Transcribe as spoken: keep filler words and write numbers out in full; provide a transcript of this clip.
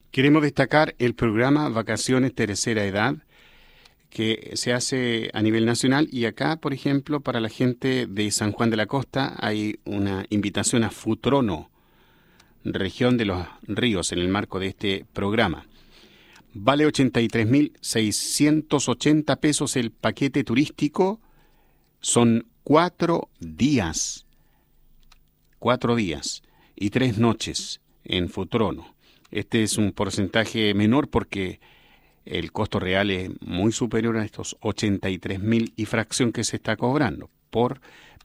Queremos destacar el programa Vacaciones Tercera Edad, que se hace a nivel nacional, y acá, por ejemplo, para la gente de San Juan de la Costa hay una invitación a Futrono, región de los ríos, en el marco de este programa. Vale ochenta y tres mil seiscientos ochenta pesos el paquete turístico. Son cuatro días, cuatro días y tres noches en Futrono. Este es un porcentaje menor porque el costo real es muy superior a estos ochenta y tres mil y fracción que se está cobrando por